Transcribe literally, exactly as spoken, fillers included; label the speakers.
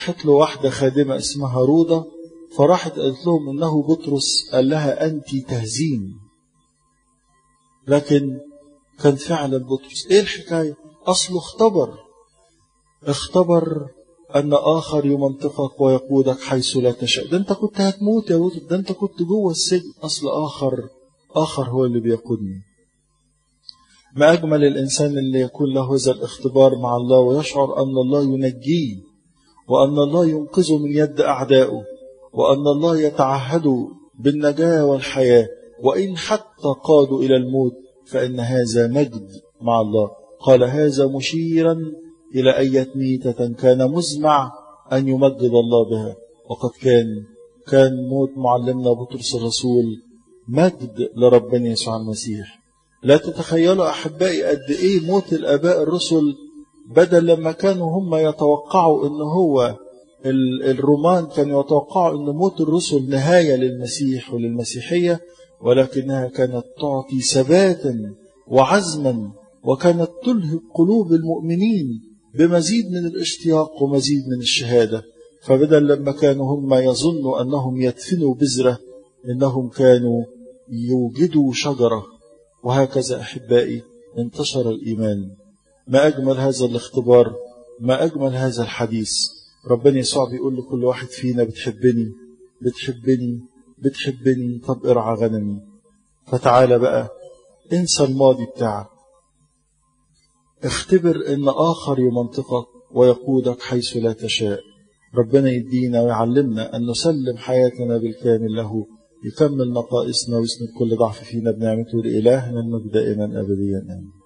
Speaker 1: راحت له واحدة خادمة اسمها رودة، فراحت قالت لهم إنه بطرس قال لها أنت تهزين. لكن كان فعلا بطرس. إيه الحكاية؟ أصله اختبر اختبر أن آخر يمنطقك ويقودك حيث لا تشاء. ده أنت كنت هتموت يا بطرس، ده أنت كنت جوه السجن، أصل آخر آخر هو اللي بيقودني. ما أجمل الإنسان اللي يكون له هذا الاختبار مع الله ويشعر أن الله ينجيه وأن الله ينقذه من يد أعدائه وأن الله يتعهد بالنجاة والحياة، وإن حتى قادوا إلى الموت فإن هذا مجد مع الله. قال هذا مشيرا إلى أية ميتة كان مزمع أن يمجد الله بها. وقد كان كان موت معلمنا بطرس الرسول مجد لربنا يسوع المسيح. لا تتخيلوا أحبائي قد إيه موت الآباء الرسل، بدل لما كانوا هم يتوقعوا إن هو الرومان كانوا يتوقعوا أن موت الرسل نهاية للمسيح وللمسيحية، ولكنها كانت تعطي ثباتا وعزما، وكانت تلهب قلوب المؤمنين بمزيد من الاشتياق ومزيد من الشهادة. فبدل لما كانوا هم يظنوا أنهم يدفنوا بذرة، إنهم كانوا يوجدوا شجرة. وهكذا أحبائي انتشر الإيمان. ما أجمل هذا الاختبار، ما أجمل هذا الحديث. ربنا يسوع بيقول لكل واحد فينا بتحبني بتحبني بتحبني طب ارعى غنمي. فتعال بقى انسى الماضي بتاعك، اختبر ان آخر يمنطقك ويقودك حيث لا تشاء. ربنا يدينا ويعلمنا أن نسلم حياتنا بالكامل له، يكمل نقائصنا ويسند كل ضعف فينا بنعمته لإلهنا المجد دائما أبديا آمين.